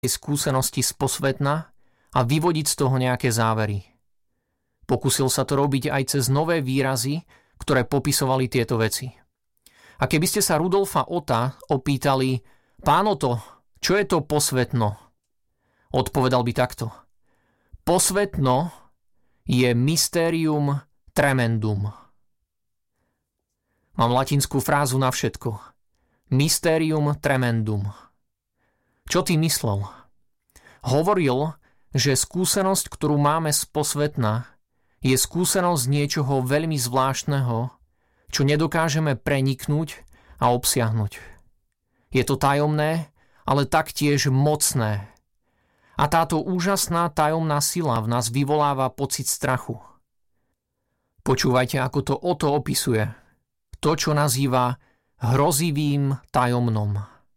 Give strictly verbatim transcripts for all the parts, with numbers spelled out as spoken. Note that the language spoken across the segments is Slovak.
skúsenosti z posvetna a vyvodiť z toho nejaké závery. Pokúsil sa to robiť aj cez nové výrazy, ktoré popisovali tieto veci. A keby ste sa Rudolfa Otta opýtali: Pán Otto, čo je to posvetno? Odpovedal by takto: Posvetno je mysterium tremendum. Mám latinskú frázu na všetko. Mysterium tremendum. Čo ty myslel? Hovoril, že skúsenosť, ktorú máme z posvetna, je skúsenosť niečoho veľmi zvláštneho, čo nedokážeme preniknúť a obsiahnuť. Je to tajomné, ale taktiež mocné. A táto úžasná tajomná sila v nás vyvoláva pocit strachu. Počúvajte, ako to Otto opisuje. To, čo nazýva hrozivým tajomnom.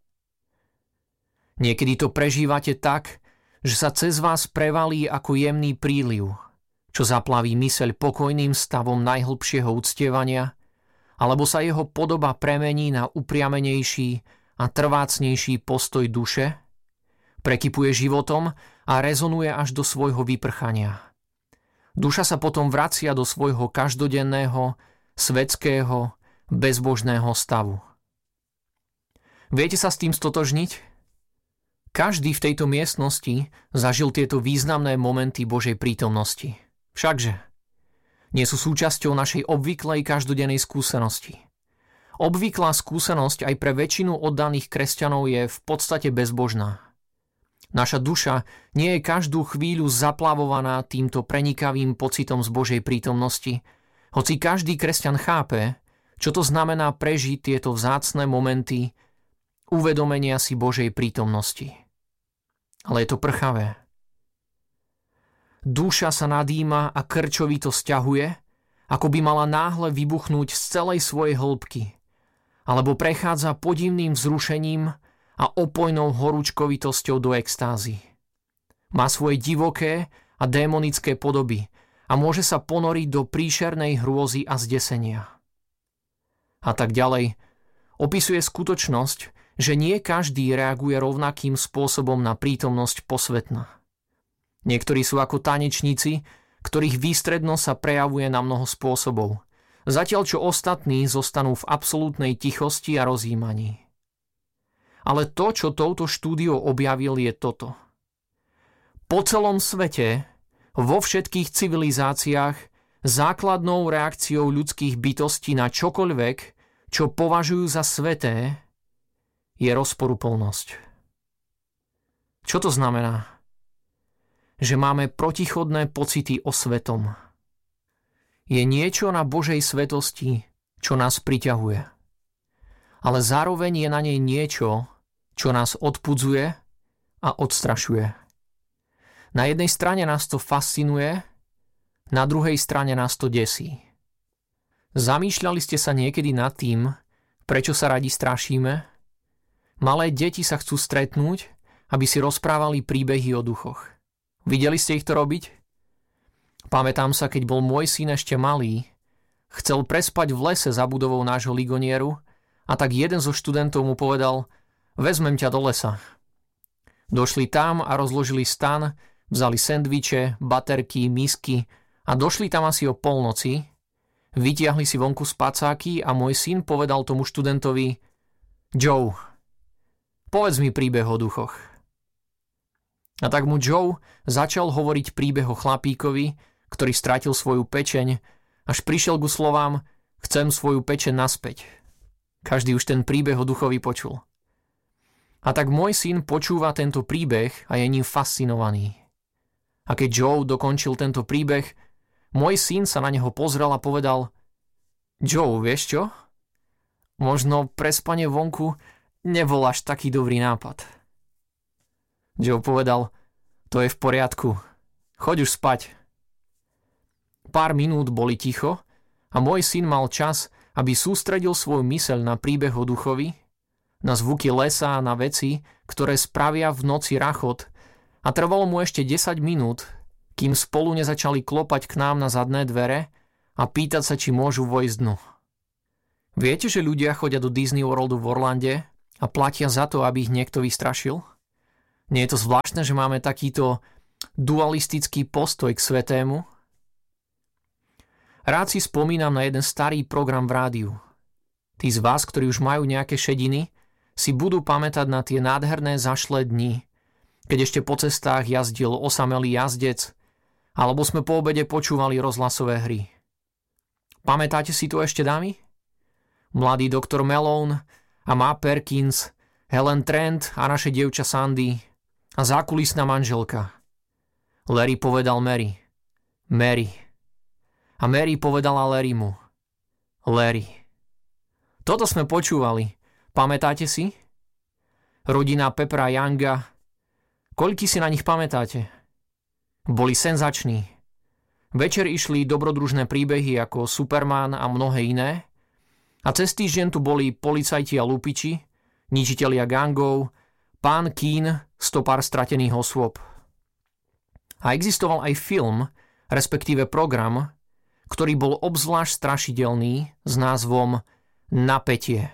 Niekedy to prežívate tak, že sa cez vás prevalí ako jemný príliv, čo zaplaví myseľ pokojným stavom najhlbšieho uctievania, alebo sa jeho podoba premení na upriamenejší a trvácnejší postoj duše, prekypuje životom a rezonuje až do svojho vyprchania. Duša sa potom vracia do svojho každodenného, svetského, bezbožného stavu. Viete sa s tým stotožniť? Každý v tejto miestnosti zažil tieto významné momenty Božej prítomnosti. Všakže nie sú súčasťou našej obvyklej každodennej skúsenosti. Obvyklá skúsenosť aj pre väčšinu oddaných kresťanov je v podstate bezbožná. Naša duša nie je každú chvíľu zaplavovaná týmto prenikavým pocitom z Božej prítomnosti, hoci každý kresťan chápe, čo to znamená prežiť tieto vzácne momenty uvedomenia si Božej prítomnosti. Ale je to prchavé. Duša sa nadýma a krčovito sťahuje, ako by mala náhle vybuchnúť z celej svojej hĺbky, alebo prechádza podivným vzrušením a opojnou horúčkovitosťou do extázy. Má svoje divoké a démonické podoby a môže sa ponoriť do príšernej hrôzy a zdesenia. A tak ďalej, opisuje skutočnosť, že nie každý reaguje rovnakým spôsobom na prítomnosť posvetna. Niektorí sú ako tanečníci, ktorých výstrednosť sa prejavuje na mnoho spôsobov, zatiaľ čo ostatní zostanú v absolútnej tichosti a rozjímaní. Ale to, čo touto štúdiou objavil, je toto. Po celom svete, vo všetkých civilizáciách, základnou reakciou ľudských bytostí na čokoľvek, čo považujú za sveté, je rozporuplnosť. Čo to znamená? Že máme protichodné pocity o svetom. Je niečo na Božej svetosti, čo nás priťahuje. Ale zároveň je na nej niečo, čo nás odpudzuje a odstrašuje. Na jednej strane nás to fascinuje, na druhej strane nás to desí. Zamýšľali ste sa niekedy nad tým, prečo sa radi strašíme? Malé deti sa chcú stretnúť, aby si rozprávali príbehy o duchoch. Videli ste ich to robiť? Pamätám sa, keď bol môj syn ešte malý, chcel prespať v lese za budovou nášho ligonieru a tak jeden zo študentov mu povedal: vezmem ťa do lesa. Došli tam a rozložili stan, vzali sendviče, baterky, misky a došli tam asi o polnoci. Vytiahli si vonku spacáky a môj syn povedal tomu študentovi: Joe, povedz mi príbeh o duchoch. A tak mu Joe začal hovoriť príbeh o chlapíkovi, ktorý stratil svoju pečeň, až prišiel ku slovám: chcem svoju pečeň naspäť. Každý už ten príbeh o duchovi počul. A tak môj syn počúva tento príbeh a je ním fascinovaný. A keď Joe dokončil tento príbeh, môj syn sa na neho pozrel a povedal: Joe, vieš čo? Možno prespanie vonku nebol až taký dobrý nápad. Joe povedal: to je v poriadku, choď už spať. Pár minút boli ticho a môj syn mal čas, aby sústredil svoju myseľ na príbeh o duchovi, na zvuky lesa a na veci, ktoré spravia v noci rachot, a trvalo mu ešte desať minút, kým spolu nezačali klopať k nám na zadné dvere a pýtať sa, či môžu vojsť dnu. Viete, že ľudia chodia do Disney Worldu v Orlande a platia za to, aby ich niekto vystrašil? Nie je to zvláštne, že máme takýto dualistický postoj k svetému? Rád si spomínam na jeden starý program v rádiu. Tí z vás, ktorí už majú nejaké šediny, si budú pamätať na tie nádherné zašlé dni, keď ešte po cestách jazdil osamelý jazdec, alebo sme po obede počúvali rozhlasové hry. Pamätáte si to ešte, dámy? Mladý doktor Malone a Ma Perkins, Helen Trent a naše dievča Sandy a zákulisná manželka. Larry povedal Mary. Mary. A Mary povedala Larrymu. Larry. Toto sme počúvali. Pamätáte si? Rodina Pepera Younga. Koľky si na nich pamätáte? Boli senzační. Večer išli dobrodružné príbehy ako Superman a mnohé iné. A cez týždeň tu boli policajti a lupiči, ničitelia gangov, pán Keen, stopár stratených osôb. A existoval aj film, respektíve program, ktorý bol obzvlášť strašidelný s názvom Napätie.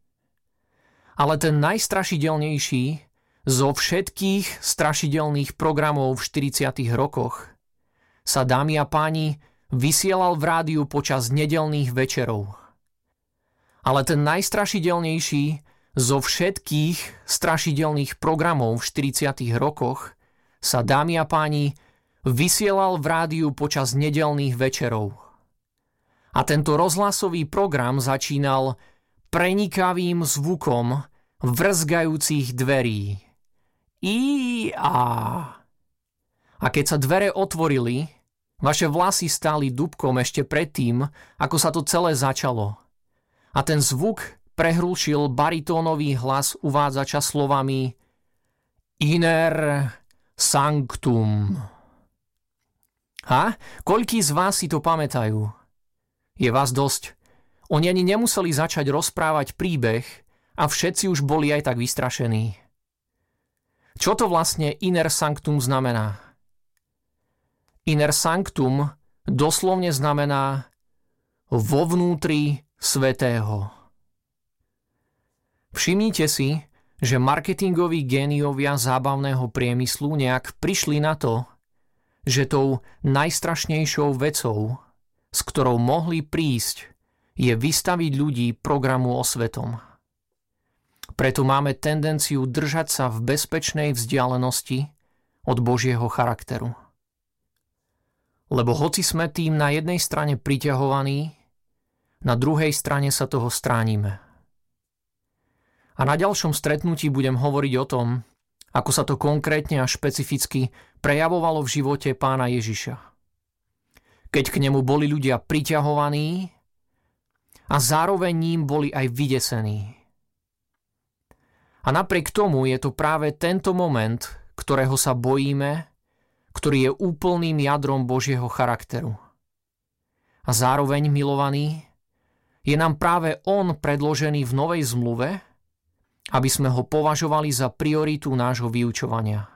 Ale ten najstrašidelnejší zo všetkých strašidelných programov v štyridsiatych rokoch sa, dámy a páni, vysielal v rádiu počas nedeľných večerov. Ale ten najstrašidelnejší zo všetkých strašidelných programov v štyridsiatych rokoch sa, dámy a páni, vysielal v rádiu počas nedeľných večerov. A tento rozhlasový program začínal prenikavým zvukom vrzgajúcich dverí. I-a. A keď sa dvere otvorili, vaše vlasy stáli dúbkom ešte predtým, ako sa to celé začalo. A ten zvuk prehrúšil baritónový hlas uvádzača slovami Iner Sanctum. Ha? Koľký z vás si to pamätajú? Je vás dosť. Oni ani nemuseli začať rozprávať príbeh a všetci už boli aj tak vystrašení. Čo to vlastne Inner Sanctum znamená? Inner Sanctum doslovne znamená vo vnútri svätého. Všimnite si, že marketingoví géniovia zábavného priemyslu nejak prišli na to, že tou najstrašnejšou vecou, s ktorou mohli prísť, je vystaviť ľudí programu o svetom. Preto máme tendenciu držať sa v bezpečnej vzdialenosti od Božieho charakteru. Lebo hoci sme tým na jednej strane priťahovaní, na druhej strane sa toho stránime. A na ďalšom stretnutí budem hovoriť o tom, ako sa to konkrétne a špecificky prejavovalo v živote Pána Ježiša. Keď k nemu boli ľudia priťahovaní a zároveň ním boli aj vydesení. A napriek tomu je to práve tento moment, ktorého sa bojíme, ktorý je úplným jadrom Božieho charakteru. A zároveň, milovaný, je nám práve on predložený v Novej zmluve, aby sme ho považovali za prioritu nášho vyučovania.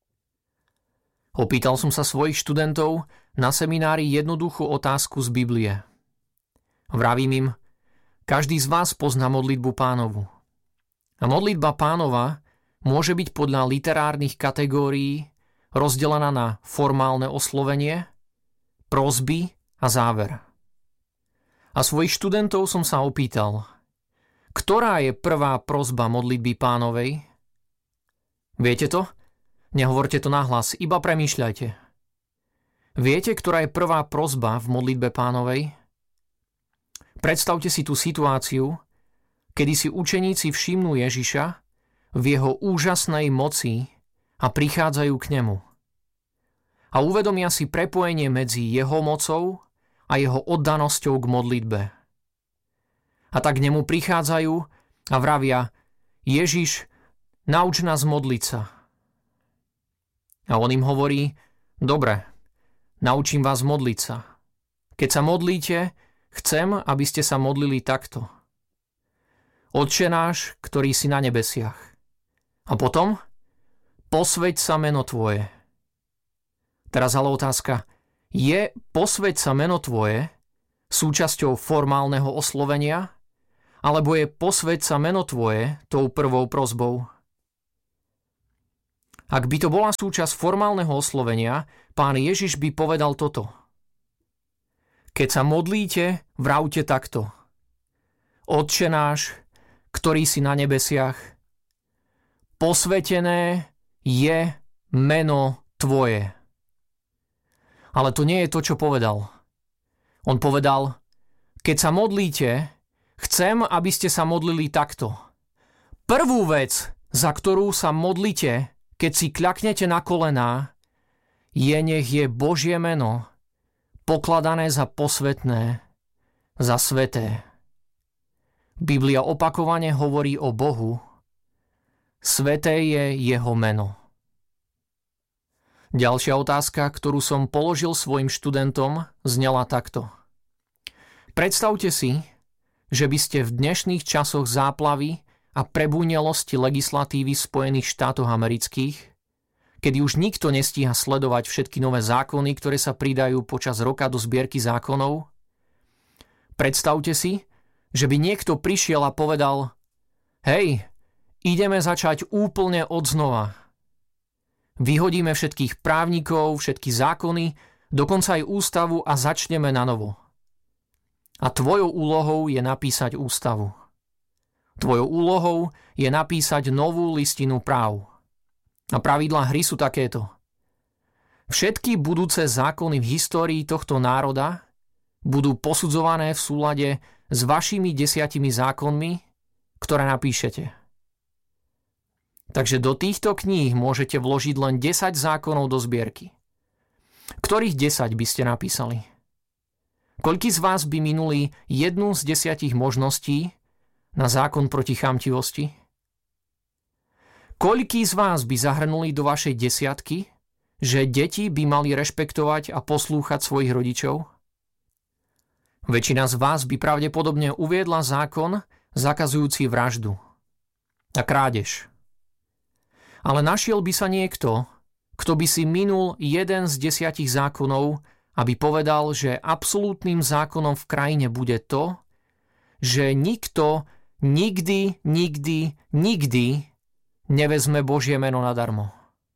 Opýtal som sa svojich študentov na seminári jednoduchú otázku z Biblie. Vravím im, každý z vás pozná modlitbu Pánovu. A modlitba Pánova môže byť podľa literárnych kategórií rozdelená na formálne oslovenie, prosby a záver. A svojich študentov som sa opýtal, ktorá je prvá prosba modlitby Pánovej? Viete to? Nehovorte to nahlas, iba premýšľajte. Viete, ktorá je prvá prosba v modlitbe Pánovej? Predstavte si tú situáciu, kedy si učeníci všimnú Ježiša v jeho úžasnej moci a prichádzajú k nemu. A uvedomia si prepojenie medzi jeho mocou a jeho oddanosťou k modlitbe. A tak k nemu prichádzajú a vravia, Ježiš, nauč nás modliť sa. A on im hovorí, dobre, naučím vás modliť sa. Keď sa modlíte, chcem, aby ste sa modlili takto. Otče náš, ktorý si na nebesiach. A potom, posväť sa meno tvoje. Teraz ale otázka, je posväť sa meno tvoje súčasťou formálneho oslovenia, alebo je posväť sa meno tvoje tou prvou prosbou? Ak by to bola súčasť formálneho oslovenia, Pán Ježiš by povedal toto. Keď sa modlíte, vravte takto. Otče náš, ktorý si na nebesiach, posvätené je meno Tvoje. Ale to nie je to, čo povedal. On povedal, keď sa modlíte, chcem, aby ste sa modlili takto. Prvú vec, za ktorú sa modlite, keď si kľaknete na kolená, je nech je Božie meno pokladané za posvätné, za sväté. Biblia opakovane hovorí o Bohu. Sväté je jeho meno. Ďalšia otázka, ktorú som položil svojim študentom, znela takto. Predstavte si, že by ste v dnešných časoch záplavy a prebúnelosti legislatívy Spojených štátoch amerických, kedy už nikto nestíha sledovať všetky nové zákony, ktoré sa pridajú počas roka do zbierky zákonov, predstavte si, že by niekto prišiel a povedal: hej, ideme začať úplne odznova. Vyhodíme všetkých právnikov, všetky zákony, dokonca aj ústavu a začneme na novo. A tvojou úlohou je napísať ústavu. Tvojou úlohou je napísať novú listinu práv. A pravidlá hry sú takéto. Všetky budúce zákony v histórii tohto národa budú posudzované v súlade s vašimi desiatimi zákonmi, ktoré napíšete. Takže do týchto kníh môžete vložiť len desať zákonov do zbierky. Ktorých desať by ste napísali? Koľký z vás by minuli jednu z desiatich možností na zákon proti chamtivosti? Koľký z vás by zahrnuli do vašej desiatky, že deti by mali rešpektovať a poslúchať svojich rodičov? Väčšina z vás by pravdepodobne uviedla zákon zakazujúci vraždu a krádež. Ale našiel by sa niekto, kto by si minul jeden z desiatich zákonov, aby povedal, že absolútnym zákonom v krajine bude to, že nikto nikdy, nikdy, nikdy nevezme Božie meno nadarmo.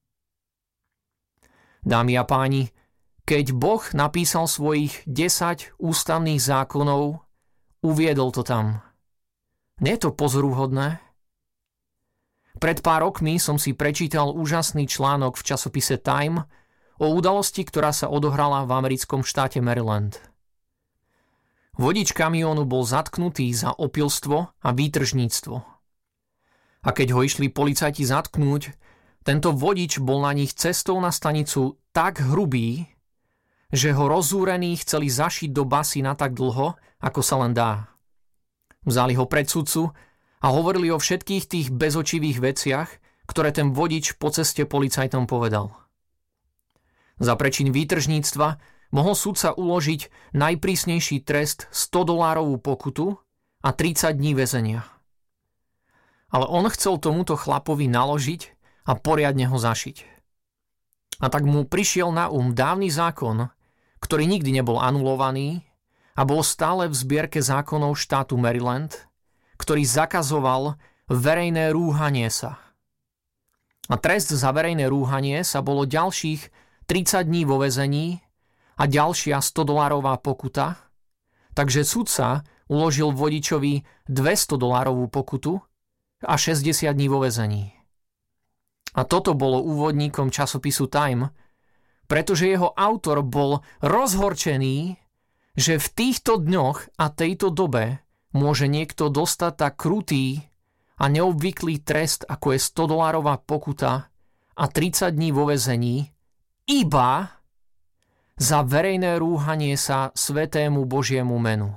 Dámy a páni, keď Boh napísal svojich desať ústavných zákonov, uviedol to tam. Nie je to pozoruhodné? Pred pár rokmi som si prečítal úžasný článok v časopise Time o udalosti, ktorá sa odohrala v americkom štáte Maryland. Vodič kamiónu bol zatknutý za opilstvo a výtržníctvo. A keď ho išli policajti zatknúť, tento vodič bol na nich cestou na stanicu tak hrubý, že ho rozúrení chceli zašiť do basy na tak dlho, ako sa len dá. Vzali ho pred sudcu a hovorili o všetkých tých bezočivých veciach, ktoré ten vodič po ceste policajtom povedal. Za prečin výtržníctva mohol sudca uložiť najprísnejší trest sto dolárovú pokutu a tridsať dní väzenia. Ale on chcel tomuto chlapovi naložiť a poriadne ho zašiť. A tak mu prišiel na um dávny zákon, ktorý nikdy nebol anulovaný a bol stále v zbierke zákonov štátu Maryland, ktorý zakazoval verejné rúhanie sa. A trest za verejné rúhanie sa bolo ďalších tridsať dní vo väzení a ďalšia sto dolárová pokuta, takže sudca uložil vodičovi dvesto dolárovú pokutu a šesťdesiat dní vo väzení. A toto bolo úvodníkom časopisu Time, pretože jeho autor bol rozhorčený, že v týchto dňoch a tejto dobe môže niekto dostať tak krutý a neobvyklý trest, ako je sto dolárová pokuta a tridsať dní vo väzení, iba za verejné rúhanie sa svätému Božiemu menu.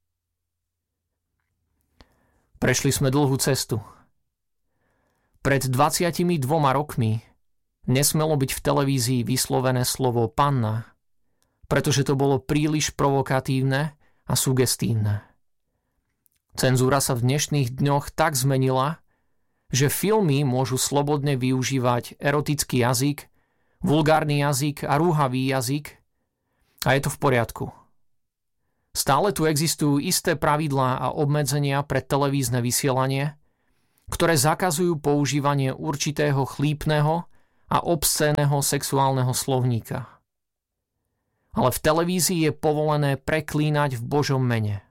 Prešli sme dlhú cestu. Pred dvadsiatimi dvoma rokmi nesmelo byť v televízii vyslovené slovo panna, pretože to bolo príliš provokatívne a sugestívne. Cenzúra sa v dnešných dňoch tak zmenila, že filmy môžu slobodne využívať erotický jazyk, vulgárny jazyk a rúhavý jazyk a je to v poriadku. Stále tu existujú isté pravidlá a obmedzenia pre televízne vysielanie, ktoré zakazujú používanie určitého chlípneho a obscénneho sexuálneho slovníka. Ale v televízii je povolené preklínať v Božom mene.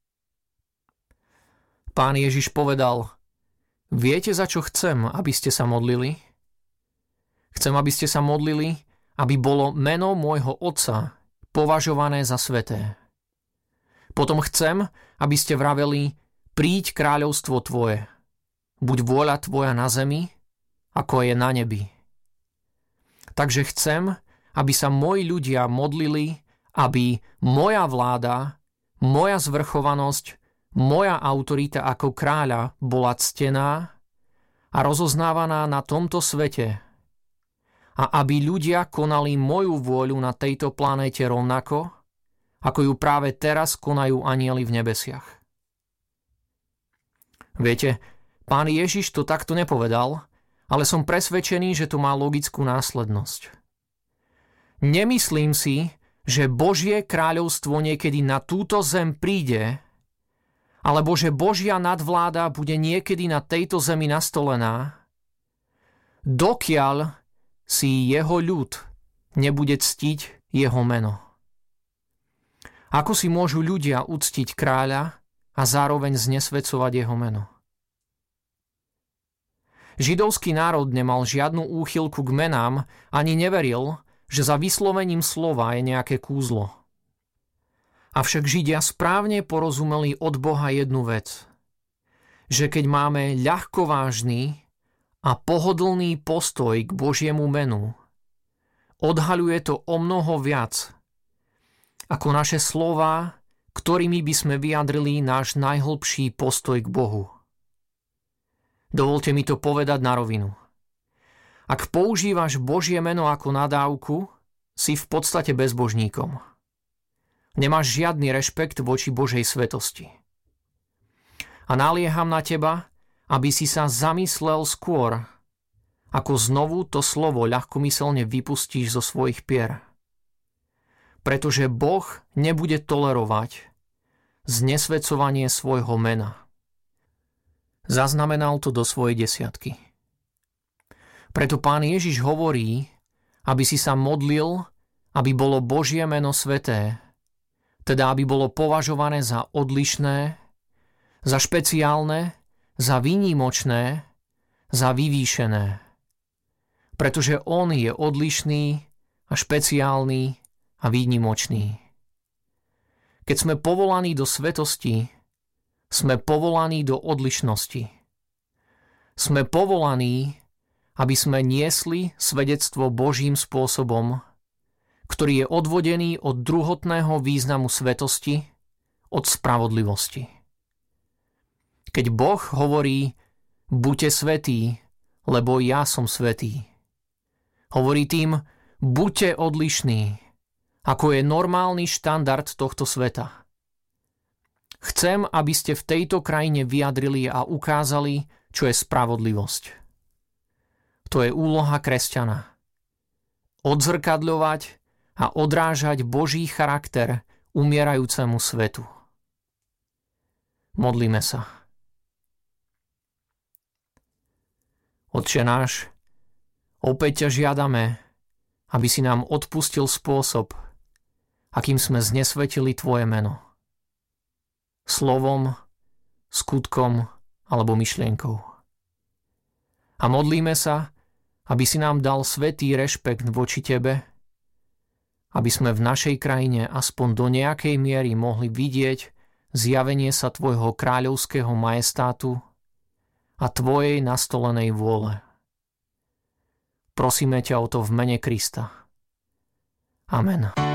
Pán Ježiš povedal: viete, za čo chcem, aby ste sa modlili? Chcem, aby ste sa modlili, aby bolo meno môjho Otca považované za sväté. Potom chcem, aby ste vraveli: príď kráľovstvo tvoje. Buď vôľa tvoja na zemi, ako je na nebi. Takže chcem, aby sa moji ľudia modlili, aby moja vláda, moja zvrchovanosť, moja autorita ako kráľa bola ctená a rozoznávaná na tomto svete a aby ľudia konali moju vôľu na tejto planéte rovnako, ako ju práve teraz konajú anjeli v nebesiach. Viete, Pán Ježiš to takto nepovedal, ale som presvedčený, že to má logickú následnosť. Nemyslím si, že Božie kráľovstvo niekedy na túto zem príde, alebo že Božia nadvláda bude niekedy na tejto zemi nastolená, dokiaľ si jeho ľud nebude ctiť jeho meno. Ako si môžu ľudia uctiť kráľa a zároveň znesvedcovať jeho meno? Židovský národ nemal žiadnu úchylku k menám ani neveril, že za vyslovením slova je nejaké kúzlo. Avšak Židia správne porozumeli od Boha jednu vec, že keď máme ľahkovážny a pohodlný postoj k Božiemu menu, odhaľuje to o mnoho viac ako naše slová, ktorými by sme vyjadrili náš najhlbší postoj k Bohu. Dovolte mi to povedať na rovinu. Ak používaš Božie meno ako nadávku, si v podstate bezbožníkom. Nemáš žiadny rešpekt voči Božej svetosti. A nalieham na teba, aby si sa zamyslel skôr, ako znovu to slovo ľahkomyselne vypustíš zo svojich pier. Pretože Boh nebude tolerovať znesvedcovanie svojho mena. Zaznamenal to do svojej desiatky. Preto Pán Ježiš hovorí, aby si sa modlil, aby bolo Božie meno sväté, teda aby bolo považované za odlišné, za špeciálne, za výnimočné, za vyvýšené. Pretože on je odlišný a špeciálny a výnimočný. Keď sme povolaní do svetosti, sme povolaní do odlišnosti. Sme povolaní, aby sme niesli svedectvo Božím spôsobom, ktorý je odvodený od druhotného významu svetosti, od spravodlivosti. Keď Boh hovorí: buďte svätí, lebo ja som svätý, hovorí tým: buďte odlišní, ako je normálny štandard tohto sveta. Chcem, aby ste v tejto krajine vyjadrili a ukázali, čo je spravodlivosť. To je úloha kresťana. Odzrkadľovať a odrážať Boží charakter umierajúcemu svetu. Modlíme sa. Otče náš, opäť ťa žiadame, aby si nám odpustil spôsob, akým sme znesvetili tvoje meno. Slovom, skutkom alebo myšlienkou. A modlíme sa, aby si nám dal svätý rešpekt voči tebe, aby sme v našej krajine aspoň do nejakej miery mohli vidieť zjavenie sa tvojho kráľovského majestátu a tvojej nastolenej vôle. Prosíme ťa o to v mene Krista. Amen.